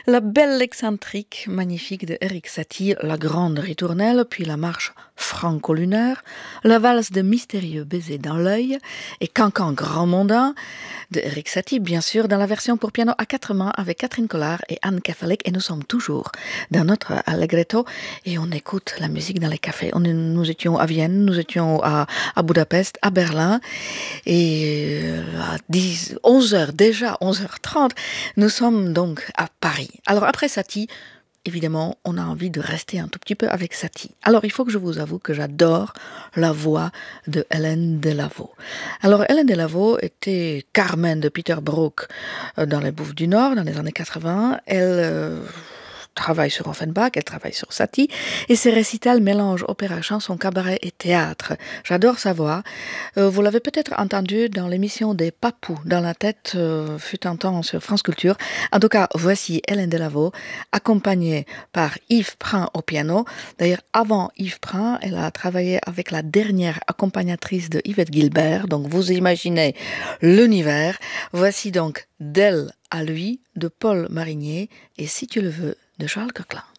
La belle excentrique, magnifique de Erik Satie, la grande ritournelle, puis la marche franco-lunaire, la valse de mystérieux baisers dans l'œil et Cancan grand mondain de Erik Satie, bien sûr, dans la version pour piano à quatre mains avec Catherine Collard et Anne Kafelek. Et nous sommes toujours dans notre Allegretto et on écoute la musique dans les cafés. Nous étions à Vienne, nous étions à Budapest, à Berlin et à 11h déjà, 11h30, nous sommes donc à Paris. Alors après Satie, évidemment, on a envie de rester un tout petit peu avec Satie. Alors, il faut que je vous avoue que j'adore la voix de Hélène Delaveau. Alors, Hélène Delaveau était Carmen de Peter Brook dans les Bouffes du Nord, dans les années 80. Elle travaille sur Offenbach, elle travaille sur Satie, et ses récitals mélangent opéra, chanson, cabaret et théâtre. J'adore sa voix. Vous l'avez peut-être entendu dans l'émission des Papous dans la tête, fut un temps sur France Culture. En tout cas, voici Hélène Delaveau, accompagnée par Yves Prin au piano. D'ailleurs, avant Yves Prin, elle a travaillé avec la dernière accompagnatrice de Yvette Gilbert. Donc, vous imaginez l'univers. Voici donc d'elle à lui, de Paul Marigné, et si tu le veux, de Charles Coquelin.